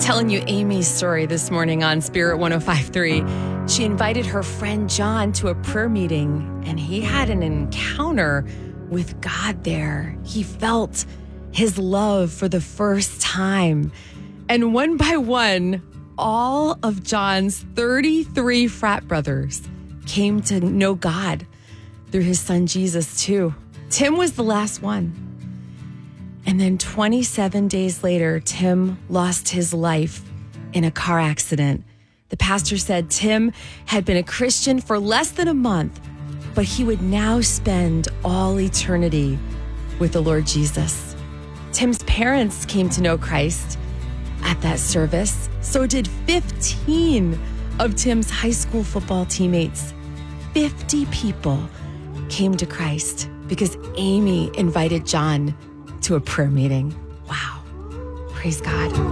Telling you Amy's story this morning on Spirit 105.3. She invited her friend John to a prayer meeting, and he had an encounter with God there. He felt his love for the first time. And one by one, all of John's 33 frat brothers came to know God through his son Jesus too. Tim was the last one. And then 27 days later, Tim lost his life in a car accident. The pastor said Tim had been a Christian for less than a month, but he would now spend all eternity with the Lord Jesus. Tim's parents came to know Christ at that service. So did 15 of Tim's high school football teammates. 50 people came to Christ because Amy invited John to a prayer meeting. Wow. Praise God.